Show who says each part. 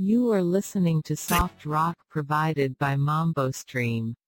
Speaker 1: You are listening to soft rock provided by Mambo Stream.